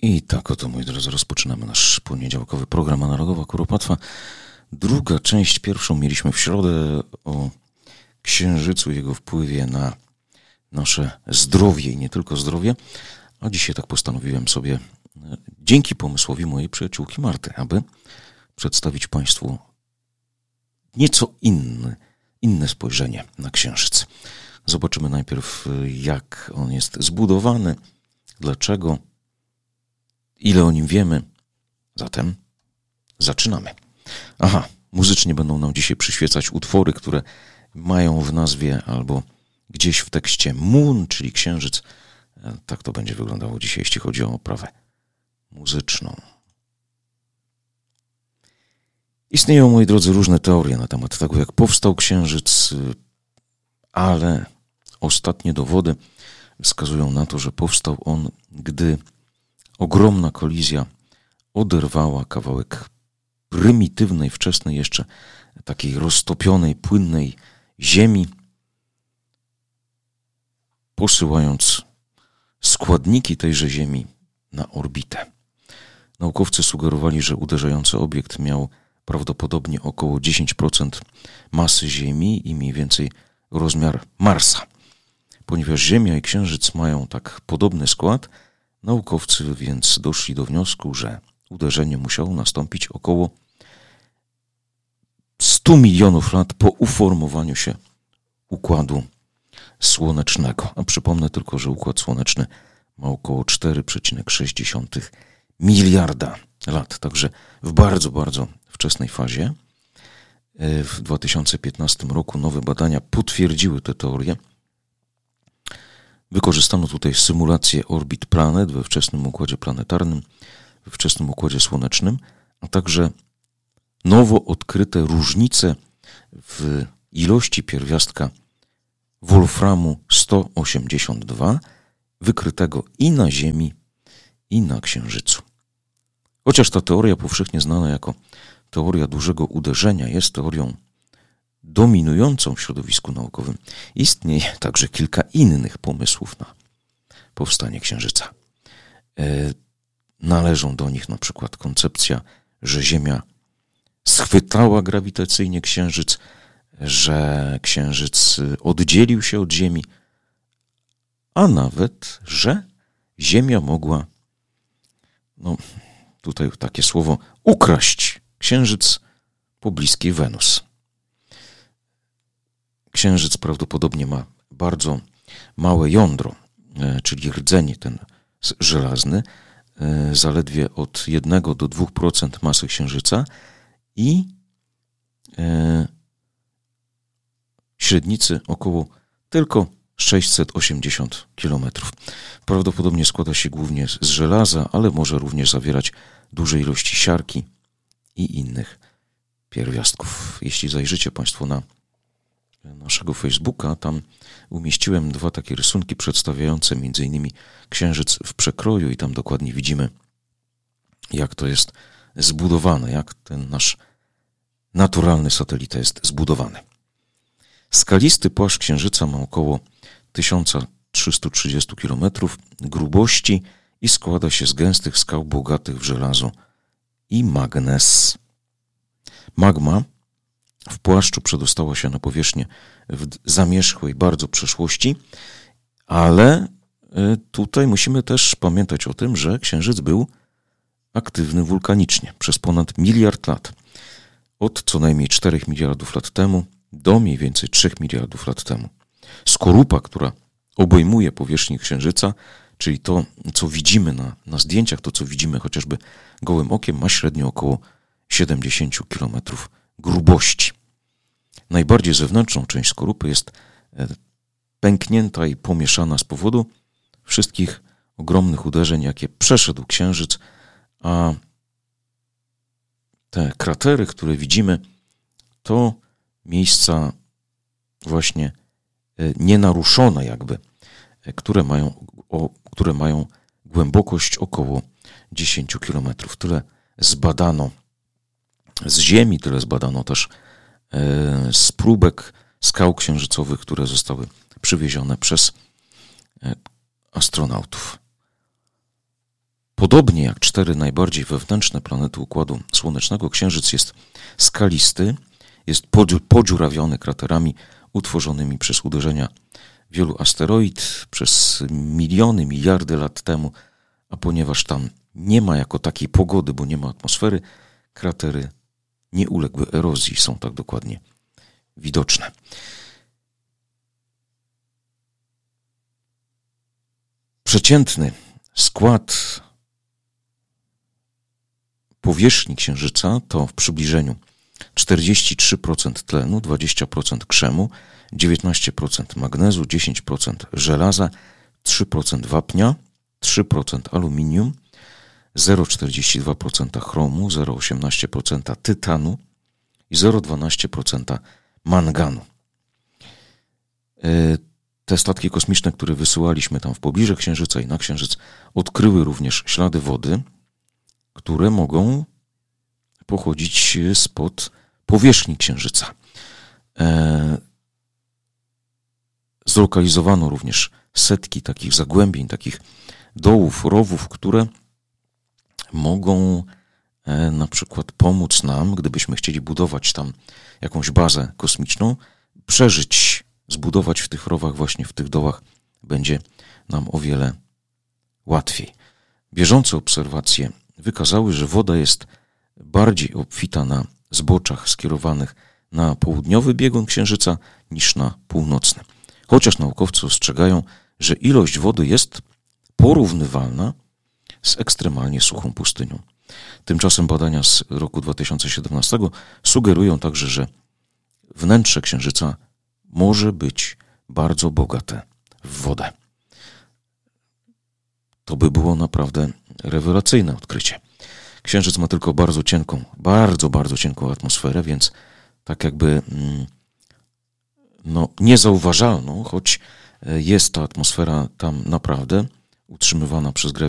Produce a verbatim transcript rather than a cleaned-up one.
I tak oto, moi drodzy, rozpoczynamy nasz poniedziałkowy program Analogowa Kuropatwa. Druga część, pierwszą mieliśmy w środę o Księżycu, jego wpływie na nasze zdrowie i nie tylko zdrowie, a dzisiaj tak postanowiłem sobie, dzięki pomysłowi mojej przyjaciółki Marty, aby przedstawić Państwu nieco inny, inne spojrzenie na Księżyc. Zobaczymy najpierw, jak on jest zbudowany, dlaczego, ile o nim wiemy. Zatem zaczynamy. Aha, muzycznie będą nam dzisiaj przyświecać utwory, które mają w nazwie albo gdzieś w tekście Moon, czyli Księżyc. Tak to będzie wyglądało dzisiaj, jeśli chodzi o oprawę muzyczną. Istnieją, moi drodzy, różne teorie na temat tego, jak powstał Księżyc, ale ostatnie dowody wskazują na to, że powstał on, gdy ogromna kolizja oderwała kawałek prymitywnej, wczesnej jeszcze takiej roztopionej, płynnej ziemi, posyłając składniki tejże ziemi na orbitę. Naukowcy sugerowali, że uderzający obiekt miał prawdopodobnie około dziesięć procent masy Ziemi i mniej więcej rozmiar Marsa. Ponieważ Ziemia i Księżyc mają tak podobny skład, naukowcy więc doszli do wniosku, że uderzenie musiało nastąpić około stu milionów lat po uformowaniu się Układu Słonecznego. A przypomnę tylko, że Układ Słoneczny ma około cztery przecinek sześć miliarda lat. Także w bardzo, bardzo wczesnej fazie. W dwa tysiące piętnastym roku nowe badania potwierdziły tę teorię. Wykorzystano tutaj symulację orbit planet we wczesnym układzie planetarnym, we wczesnym układzie słonecznym, a także nowo odkryte różnice w ilości pierwiastka wolframu sto osiemdziesiąt dwa, wykrytego i na Ziemi, i na Księżycu. Chociaż ta teoria, powszechnie znana jako teoria dużego uderzenia, jest teorią dominującą w środowisku naukowym, istnieje także kilka innych pomysłów na powstanie Księżyca. E, należą do nich na przykład koncepcja, że Ziemia schwytała grawitacyjnie Księżyc, że Księżyc oddzielił się od Ziemi, a nawet, że Ziemia mogła, no tutaj takie słowo, ukraść Księżyc pobliskiej Wenus. Księżyc prawdopodobnie ma bardzo małe jądro, czyli rdzeń ten żelazny, zaledwie od jednego do dwóch procent masy Księżyca i średnicy około tylko sześćset osiemdziesiąt kilometrów. Prawdopodobnie składa się głównie z żelaza, ale może również zawierać duże ilości siarki i innych pierwiastków. Jeśli zajrzycie Państwo na naszego Facebooka, tam umieściłem dwa takie rysunki przedstawiające między innymi Księżyc w przekroju i tam dokładnie widzimy, jak to jest zbudowane, jak ten nasz naturalny satelita jest zbudowany. Skalisty płaszcz Księżyca ma około tysiąc trzysta trzydzieści kilometrów grubości i składa się z gęstych skał bogatych w żelazo i magnez. Magma w płaszczu przedostała się na powierzchnię w zamierzchłej bardzo przeszłości, ale tutaj musimy też pamiętać o tym, że Księżyc był aktywny wulkanicznie przez ponad miliard lat. Od co najmniej czterech miliardów lat temu do mniej więcej trzech miliardów lat temu. Skorupa, która obejmuje powierzchnię Księżyca, czyli to, co widzimy na, na zdjęciach, to, co widzimy chociażby gołym okiem, ma średnio około siedemdziesiąt kilometrów grubości. Najbardziej zewnętrzną część skorupy jest pęknięta i pomieszana z powodu wszystkich ogromnych uderzeń, jakie przeszedł Księżyc, a te kratery, które widzimy, to miejsca właśnie nienaruszone jakby, które mają, o, które mają głębokość około dziesięć kilometrów. Tyle zbadano z Ziemi, tyle zbadano też e, z próbek skał księżycowych, które zostały przywiezione przez e, astronautów. Podobnie jak cztery najbardziej wewnętrzne planety Układu Słonecznego, Księżyc jest skalisty, jest podziurawiony kraterami utworzonymi przez uderzenia wielu asteroid przez miliony, miliardy lat temu, a ponieważ tam nie ma jako takiej pogody, bo nie ma atmosfery, kratery nie uległy erozji, są tak dokładnie widoczne. Przeciętny skład powierzchni Księżyca to w przybliżeniu czterdzieści trzy procent tlenu, dwadzieścia procent krzemu, dziewiętnaście procent magnezu, dziesięć procent żelaza, trzy procent wapnia, trzy procent aluminium, zero przecinek czterdzieści dwa procent chromu, zero przecinek osiemnaście procent tytanu i zero przecinek dwanaście procent manganu. Te statki kosmiczne, które wysyłaliśmy tam w pobliże Księżyca i na Księżyc, odkryły również ślady wody, które mogą pochodzić spod powierzchni Księżyca. E, zlokalizowano również setki takich zagłębień, takich dołów, rowów, które mogą e, na przykład pomóc nam, gdybyśmy chcieli budować tam jakąś bazę kosmiczną, przeżyć, zbudować w tych rowach, właśnie w tych dołach będzie nam o wiele łatwiej. Bieżące obserwacje wykazały, że woda jest bardziej obfita na zboczach skierowanych na południowy biegun Księżyca niż na północny. Chociaż naukowcy ostrzegają, że ilość wody jest porównywalna z ekstremalnie suchą pustynią. Tymczasem badania z roku dwa tysiące siedemnastego sugerują także, że wnętrze Księżyca może być bardzo bogate w wodę. To by było naprawdę rewelacyjne odkrycie. Księżyc ma tylko bardzo cienką, bardzo, bardzo cienką atmosferę, więc tak jakby no, niezauważalną, choć jest ta atmosfera tam naprawdę utrzymywana przez grawitację.